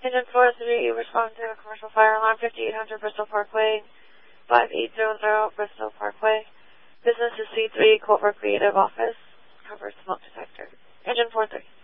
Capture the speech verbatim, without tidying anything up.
Engine four three, respond to a commercial fire alarm, fifty-eight hundred Bristol Parkway, five eight zero zero Bristol Parkway. Business is C three, Culver Creative Office. Cover smoke detector. Engine four three.